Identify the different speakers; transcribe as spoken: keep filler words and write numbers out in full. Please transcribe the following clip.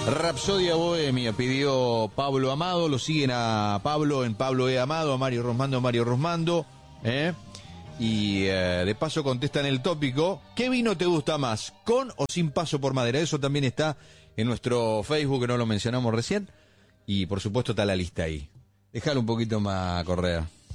Speaker 1: Rapsodia Bohemia pidió Pablo Amado, lo siguen a Pablo en Pablo E. Amado, a Mario Rosmando, Mario Rosmando, ¿eh? Y eh, de paso contestan el tópico, ¿qué vino te gusta más, con o sin paso por madera? Eso también está en nuestro Facebook, que no lo mencionamos recién, y por supuesto está la lista ahí. Déjalo un poquito más, Correa.